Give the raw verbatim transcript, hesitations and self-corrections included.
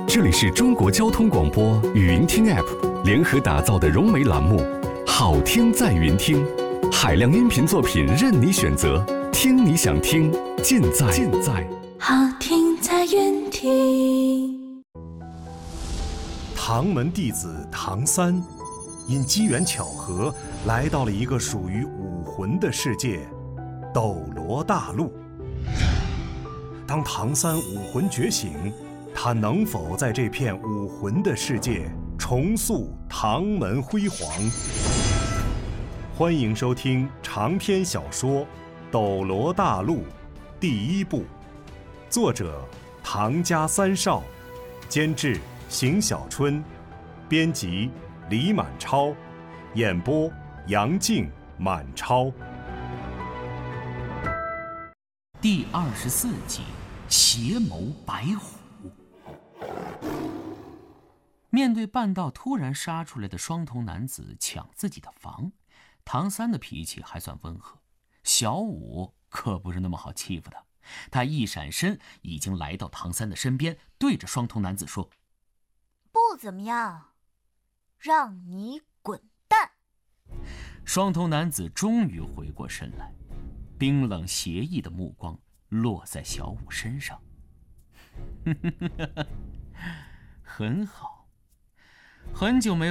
这里是中国交通广播语音听 App 联合打造的融媒栏目《好听在云听》，海量音频作品任你选择，听你想听，尽在尽在好听在云听。 唐门弟子唐三，因机缘巧合来到了一个属于武魂的世界——斗罗大陆。当唐三武魂觉醒，他能否在这片武魂的世界重塑唐门辉煌？欢迎收听长篇小说《斗罗大陆》第一部，作者唐家三少，监制邢小春，编辑李满超，演播杨静、满超。 第二十四集，邪谋白虎。面对半道突然杀出来的双瞳男子抢自己的房，唐三的脾气还算温和，小五可不是那么好欺负的。他一闪身，已经来到唐三的身边，对着双瞳男子说：“ 不怎么样，让你滚蛋。” 双瞳男子终于回过神来，冰冷邪意的目光落在小五身上。很好，很久没有